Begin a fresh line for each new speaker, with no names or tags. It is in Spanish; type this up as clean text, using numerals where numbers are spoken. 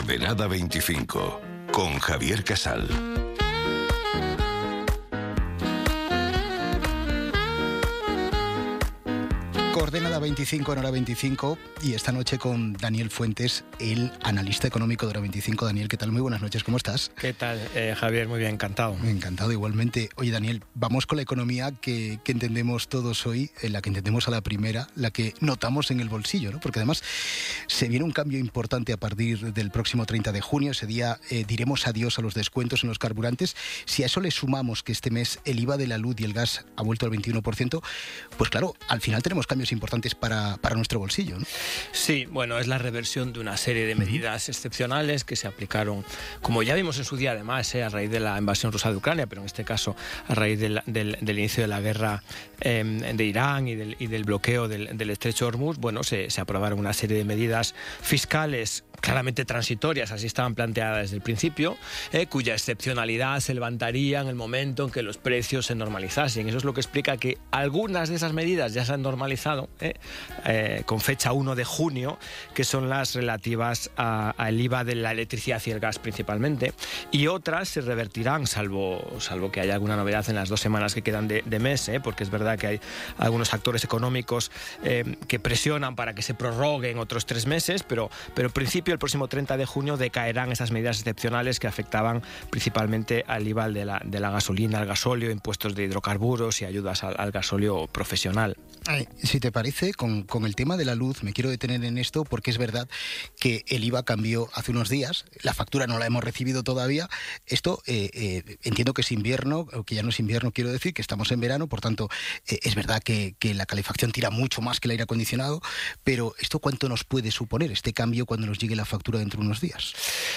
Coordenada 25, con Javier Casal.
Coordenada 25 en Hora 25 y esta noche con Daniel Fuentes, el analista económico de Hora 25. Daniel, ¿qué tal? Muy buenas noches, ¿cómo estás?
¿Qué tal, Javier? Muy bien, encantado.
Encantado igualmente. Oye, Daniel, vamos con la economía que entendemos todos hoy, la que entendemos a la primera, la que notamos en el bolsillo, ¿no? Porque además se viene un cambio importante a partir del próximo 30 de junio. Ese día diremos adiós a los descuentos en los carburantes. Si a eso le sumamos que este mes el IVA de la luz y el gas ha vuelto al 21%, pues claro, al final tenemos cambios importantes para nuestro bolsillo, ¿no?
Sí, bueno, es la reversión de una serie de medidas excepcionales que se aplicaron, como ya vimos en su día además, a raíz de la invasión rusa de Ucrania, pero en este caso a raíz del inicio de la guerra de Irán y del bloqueo del estrecho de Hormuz. Bueno, se aprobaron una serie de medidas fiscales claramente transitorias, así estaban planteadas desde el principio, cuya excepcionalidad se levantaría en el momento en que los precios se normalizasen. Eso es lo que explica que algunas de esas medidas ya se han normalizado con fecha 1 de junio, que son las relativas al IVA de la electricidad y el gas principalmente, y otras se revertirán, salvo que haya alguna novedad en las 2 semanas que quedan de mes, porque es verdad que hay algunos actores económicos que presionan para que se prorroguen otros 3 meses, pero en principio el próximo 30 de junio decaerán esas medidas excepcionales que afectaban principalmente al IVA de la gasolina, al gasóleo, impuestos de hidrocarburos y ayudas al gasóleo profesional.
Si te parece, con el tema de la luz, me quiero detener en esto porque es verdad que el IVA cambió hace unos días, la factura no la hemos recibido todavía. Esto entiendo que es invierno, o que ya no es invierno, quiero decir, que estamos en verano, por tanto es verdad que la calefacción tira mucho más que el aire acondicionado, pero ¿esto cuánto nos puede suponer, este cambio, cuando nos llegue la factura dentro de unos días?